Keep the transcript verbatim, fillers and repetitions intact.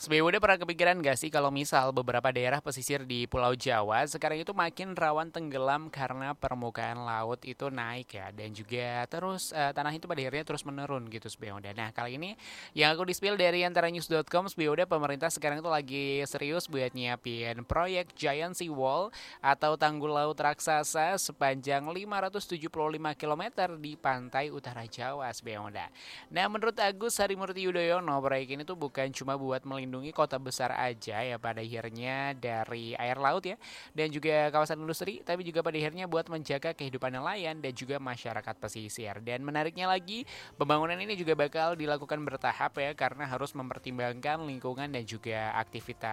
Sebenarnya udah pernah kepikiran gak sih kalau misal beberapa daerah pesisir di Pulau Jawa sekarang itu makin rawan tenggelam karena permukaan laut itu naik ya, dan juga terus eh, tanah itu pada akhirnya terus menurun gitu sebenarnya udah. Nah kali ini yang aku di-spill dari antara news dot com sebenarnya udah, pemerintah sekarang itu lagi serius buat nyiapin proyek Giant Sea Wall atau tanggul laut raksasa sepanjang lima ratus tujuh puluh lima kilometer di pantai utara Jawa sebenarnya udah. Nah, menurut Agus Harimurti Yudhoyono, proyek ini tuh bukan cuma buat melindungi kota besar aja ya pada akhirnya dari air laut ya, dan juga kawasan industri, tapi juga pada akhirnya buat menjaga kehidupan nelayan dan juga masyarakat pesisir. Dan menariknya lagi, pembangunan ini juga bakal dilakukan bertahap ya, karena harus mempertimbangkan lingkungan dan juga aktivitas